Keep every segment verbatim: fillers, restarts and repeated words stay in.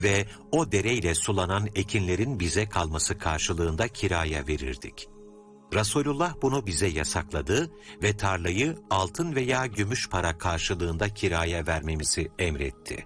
ve o dereyle sulanan ekinlerin bize kalması karşılığında kiraya verirdik. Resulullah bunu bize yasakladı ve tarlayı altın veya gümüş para karşılığında kiraya vermemizi emretti.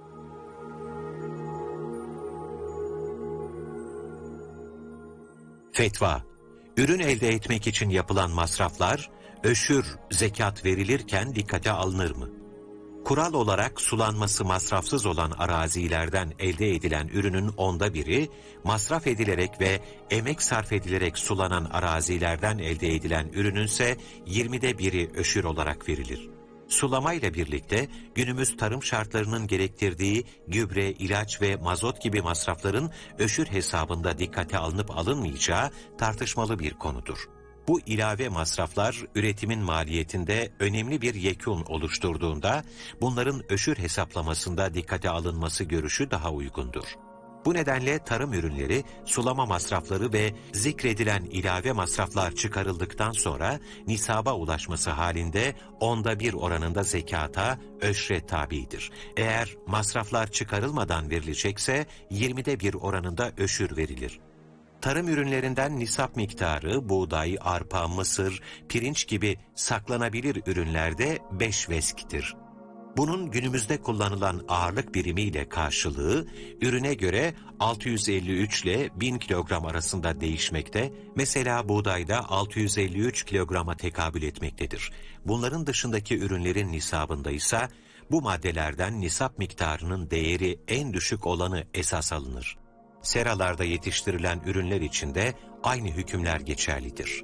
Fetva: Ürün elde etmek için yapılan masraflar, öşür, zekat verilirken dikkate alınır mı? Kural olarak sulanması masrafsız olan arazilerden elde edilen ürünün onda biri, masraf edilerek ve emek sarf edilerek sulanan arazilerden elde edilen ürünün ise yirmide biri öşür olarak verilir. Sulamayla birlikte günümüz tarım şartlarının gerektirdiği gübre, ilaç ve mazot gibi masrafların öşür hesabında dikkate alınıp alınmayacağı tartışmalı bir konudur. Bu ilave masraflar üretimin maliyetinde önemli bir yekun oluşturduğunda bunların öşür hesaplamasında dikkate alınması görüşü daha uygundur. Bu nedenle tarım ürünleri, sulama masrafları ve zikredilen ilave masraflar çıkarıldıktan sonra nisaba ulaşması halinde onda bir oranında zekata, öşre tabidir. Eğer masraflar çıkarılmadan verilecekse yirmide bir oranında öşür verilir. Tarım ürünlerinden nisap miktarı, buğday, arpa, mısır, pirinç gibi saklanabilir ürünlerde beş vesktir. Bunun günümüzde kullanılan ağırlık birimiyle karşılığı, ürüne göre altı yüz elli üç ile bin kilogram arasında değişmekte, mesela buğdayda altı yüz elli üç kilograma tekabül etmektedir. Bunların dışındaki ürünlerin nisabında ise bu maddelerden nisap miktarının değeri en düşük olanı esas alınır. Seralarda yetiştirilen ürünler için de aynı hükümler geçerlidir.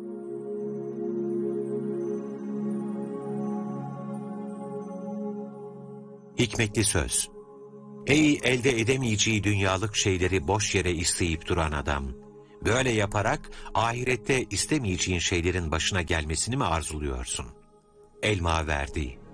Hikmetli söz: Ey elde edemeyeceği dünyalık şeyleri boş yere isteyip duran adam! Böyle yaparak ahirette istemeyeceğin şeylerin başına gelmesini mi arzuluyorsun? El-Maverdi.